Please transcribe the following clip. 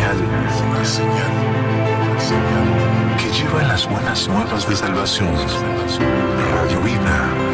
que lleva las buenas nuevas de salvación. Radio Vida.